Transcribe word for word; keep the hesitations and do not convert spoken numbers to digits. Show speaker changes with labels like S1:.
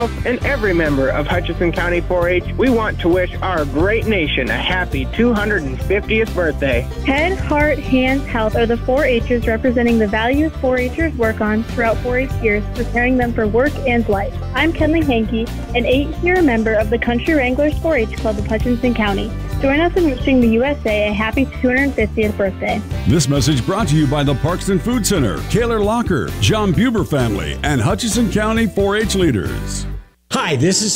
S1: and every member of Hutchinson County four H, we want to wish our great nation a happy two hundred fiftieth birthday.
S2: Head, Heart, Hands, Health are the four H'ers representing the values four H'ers work on throughout four H years, preparing them for work and life. I'm Kenley Hankey, an eight-year member of the Country Wranglers four H Club of Hutchinson County. Join us in wishing the U S A a happy two hundred fiftieth birthday.
S3: This message brought to you by the Parkston Food Center, Kaler Locker, John Buber Family, and Hutchinson County four H leaders.
S4: Hi, this is